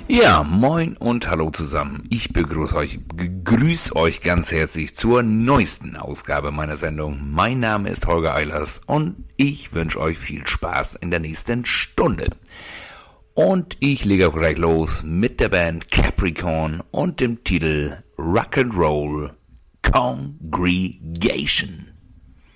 Ja, moin und hallo zusammen. Ich grüß euch ganz herzlich zur neuesten Ausgabe meiner Sendung. Mein Name ist Holger Eilers und ich wünsche euch viel Spaß in der nächsten Stunde. Und ich lege auch gleich los mit der Band Capricorn und dem Titel Rock'n'Roll Congregation.